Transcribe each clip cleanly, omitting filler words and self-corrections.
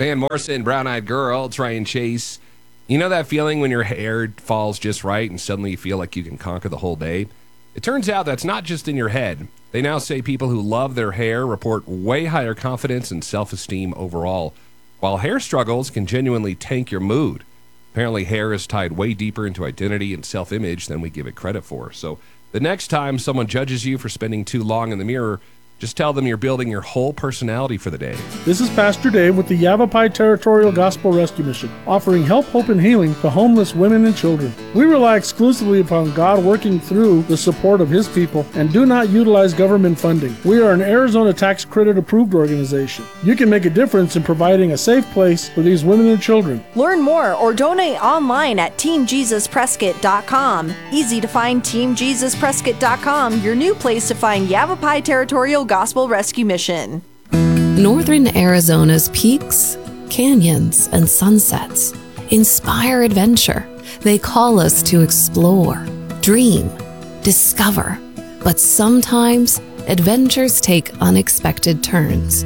Van Morrison, Brown Eyed Girl, Try and Chase. You know that feeling when your hair falls just right and suddenly you feel like you can conquer the whole day? It turns out that's not just in your head. They now say people who love their hair report way higher confidence and self-esteem overall, while hair struggles can genuinely tank your mood. Apparently, hair is tied way deeper into identity and self-image than we give it credit for. So the next time someone judges you for spending too long in the mirror, just tell them you're building your whole personality for the day. This is Pastor Dave with the Yavapai Territorial Gospel Rescue Mission, offering help, hope, and healing to homeless women and children. We rely exclusively upon God working through the support of His people and do not utilize government funding. We are an Arizona tax credit approved organization. You can make a difference in providing a safe place for these women and children. Learn more or donate online at TeamJesusPrescott.com. Easy to find TeamJesusPrescott.com, your new place to find Yavapai Territorial Gospel Rescue Mission. Northern Arizona's peaks, canyons, and sunsets inspire adventure. They call us to explore, dream, discover. But sometimes adventures take unexpected turns.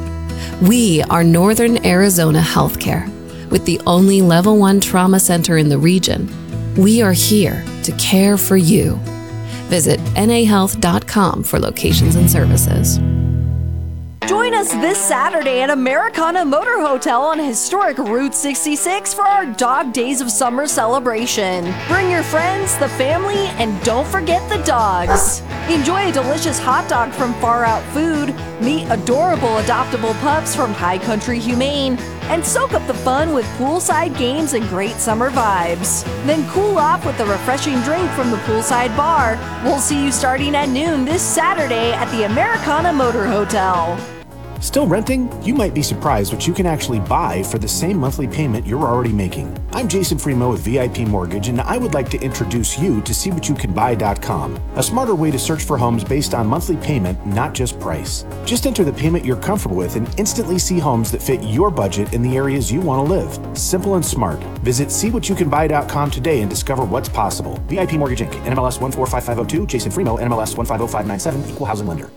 We are Northern Arizona Healthcare. With the only Level 1 trauma center in the region, we are here to care for you. Visit nahealth.com for locations and services. Join us this Saturday at Americana Motor Hotel on historic Route 66 for our Dog Days of Summer celebration. Bring your friends, the family, and don't forget the dogs. Enjoy a delicious hot dog from Far Out Food, meet adorable adoptable pups from High Country Humane, and soak up the fun with poolside games and great summer vibes. Then cool off with a refreshing drink from the poolside bar. We'll see you starting at noon this Saturday at the Americana Motor Hotel. Still renting? You might be surprised what you can actually buy for the same monthly payment you're already making. I'm Jason Freemo with VIP Mortgage, and I would like to introduce you to SeeWhatYouCanBuy.com, a smarter way to search for homes based on monthly payment, not just price. Just enter the payment you're comfortable with and instantly see homes that fit your budget in the areas you want to live. Simple and smart. Visit SeeWhatYouCanBuy.com today and discover what's possible. VIP Mortgage Inc., NMLS 1455502, Jason Freemo, NMLS 1505597, Equal Housing Lender.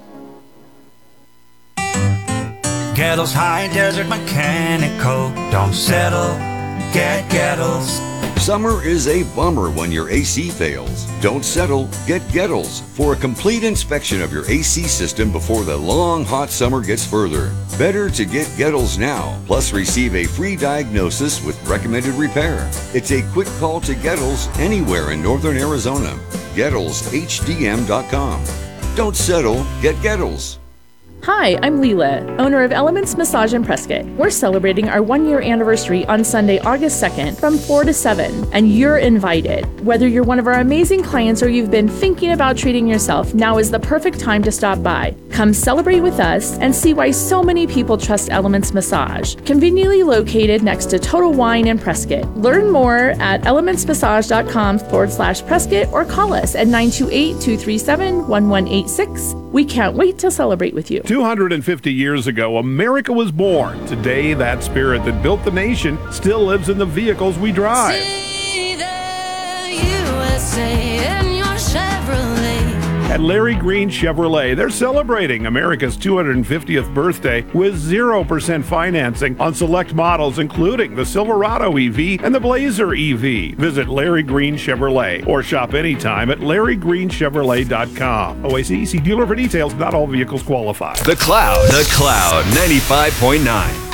Gettles High Desert Mechanical. Don't settle, get Gettles. Summer is a bummer when your AC fails. Don't settle, get Gettles for a complete inspection of your AC system before the long hot summer gets further. Better to get Gettles now, plus receive a free diagnosis with recommended repair. It's a quick call to Gettles anywhere in northern Arizona. GettlesHDM.com. Don't settle, get Gettles. Hi, I'm Leela, owner of Elements Massage in Prescott. We're celebrating our 1-year anniversary on Sunday, August 2nd from 4 to 7, and you're invited. Whether you're one of our amazing clients or you've been thinking about treating yourself, now is the perfect time to stop by. Come celebrate with us and see why so many people trust Elements Massage. Conveniently located next to Total Wine in Prescott. Learn more at elementsmassage.com/Prescott or call us at 928-237-1186. We can't wait to celebrate with you. 250 years ago, America was born. Today, that spirit that built the nation still lives in the vehicles we drive. See the USA in your Chevrolet. At Larry Green Chevrolet, they're celebrating America's 250th birthday with 0% financing on select models, including the Silverado EV and the Blazer EV. Visit Larry Green Chevrolet or shop anytime at LarryGreenChevrolet.com. OAC, see dealer for details. Not all vehicles qualify. The Cloud 95.9.